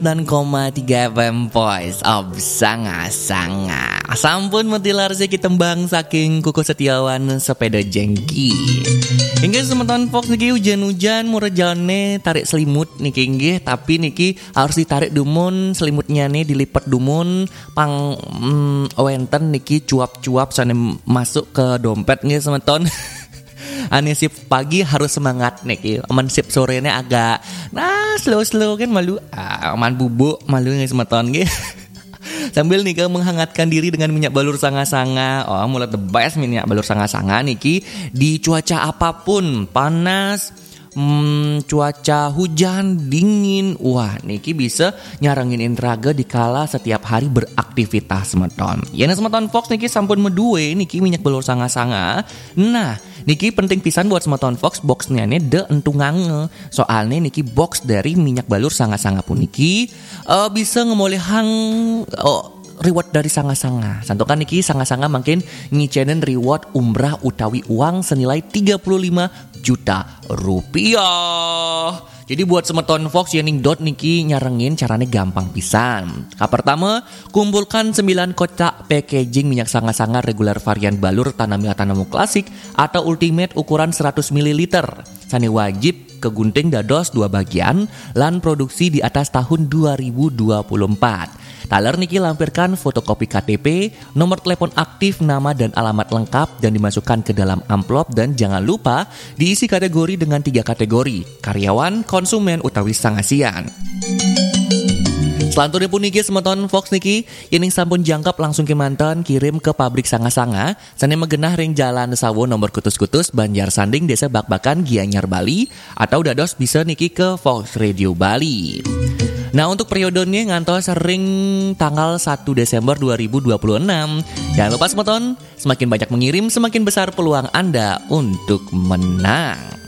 dan 3 FM Voice of Sanga-Sanga. Sampun metilar sih kitembang saking Kuku Setiawan sepeda jengki. Hingga sementon Fox niki hujan-hujan murejane tarik selimut niki nggih, tapi niki harus ditarik dumun selimutnya nih dilipat dumun pang wenten niki cuap-cuap sane masuk ke dompet nggih sementon. Ane sip pagi harus semangat nih, aman sip sorenya agak slow kan malu, aman bubuk malu nih semeton gitu. Sambil nih menghangatkan diri dengan minyak balur sanga-sanga. Oh, mulai the best minyak balur sanga-sanga niki di cuaca apapun, panas, cuaca hujan, dingin. Wah, niki bisa nyarangin intraga dikala setiap hari beraktivitas semeton. Ya semeton Fox niki sampun medue niki minyak balur sanga-sanga. Nah, niki penting pisan buat semeton Fox boxnya nih de entungange. Soalnya niki box dari minyak balur sanga-sanga pun niki bisa ngemolehang reward dari sanga-sanga. Santokan niki sanga-sanga makin ngicenen reward umrah utawi uang senilai 35 juta rupiah. Jadi buat semeton Fox yening dot niki nyarengin caranya gampang pisan. Pertama, kumpulkan 9 kotak packaging minyak sanga-sanga regular varian balur tanamu klasik atau ultimate ukuran 100 ml. Sane wajib kegunting dados 2 bagian lan produksi di atas tahun 2024. Taler niki lampirkan fotokopi KTP, nomor telepon aktif, nama dan alamat lengkap dan dimasukkan ke dalam amplop dan jangan lupa diisi kategori dengan 3 kategori, karyawan, konsumen, utawi sangasian. Selanjutnya pun niki semeton Fox niki yening sampun jangkap langsung ke mantan kirim ke pabrik sanga-sanga sane megenah ring Jalan Sawo nomor kutus-kutus Banjar Sanding Desa Bakbakan Gianyar Bali atau dados bisa niki ke Fox Radio Bali. Nah untuk periodenya ngantos ring tanggal 1 Desember 2026. Jangan lupa semeton, semakin banyak mengirim semakin besar peluang Anda untuk menang.